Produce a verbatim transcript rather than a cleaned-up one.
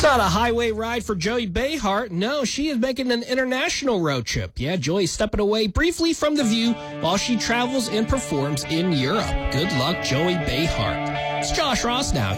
Not a highway ride for Joey Behar. No, she is making an international road trip. Yeah, Joey's stepping away briefly from the view while she travels and performs in Europe. Good luck, Joey Behar. It's Josh Ross now.